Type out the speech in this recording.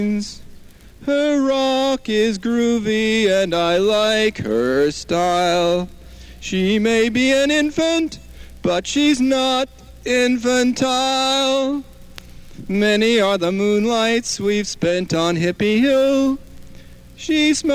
Her rock is groovy and I like her style. She may be an infant, but she's not infantile. Many are the moonlights we've spent on Hippie Hill. She smells